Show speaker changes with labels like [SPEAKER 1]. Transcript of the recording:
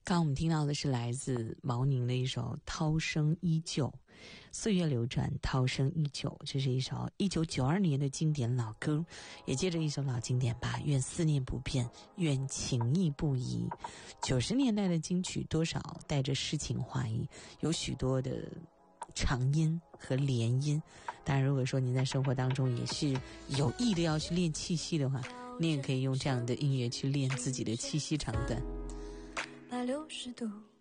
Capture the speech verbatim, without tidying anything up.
[SPEAKER 1] 刚刚我们听到的是来自毛宁的一首《涛声依旧》，岁月流转，涛声依旧，这是一首一九九二年的经典老歌，也接着一首老经典吧，愿思念不变，愿情意不移。九十年代的金曲多少带着诗情画意，有许多的长音和连音。当然如果说您在生活当中也是有意的要去练气息的话，你也可以用这样的音乐去练自己的气息长短。
[SPEAKER 2] 百六十度